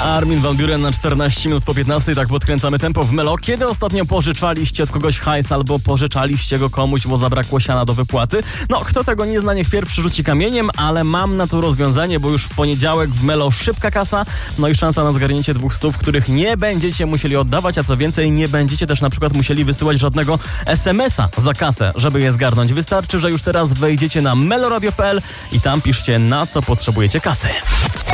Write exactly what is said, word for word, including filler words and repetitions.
Armin van Buuren na czternaście minut po piętnastej, tak podkręcamy tempo w Melo. Kiedy ostatnio pożyczaliście od kogoś hajs albo pożyczaliście go komuś, bo zabrakło siana do wypłaty? No, kto tego nie zna, niech pierwszy rzuci kamieniem, ale mam na to rozwiązanie, bo już w poniedziałek w Melo szybka kasa, no i szansa na zgarnięcie dwóch stów, których nie będziecie musieli oddawać, a co więcej, nie będziecie też na przykład musieli wysyłać żadnego es em es a za kasę, żeby je zgarnąć. Wystarczy, że już teraz wejdziecie na meloradio kropka pe el i tam piszcie, na co potrzebujecie kasy.